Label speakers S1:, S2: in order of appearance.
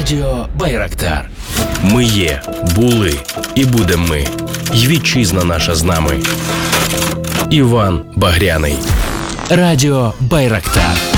S1: Радіо Байрактар.
S2: Ми є, були і будемо ми. Й вітчизна наша з нами. Іван Багряний.
S1: Радіо Байрактар.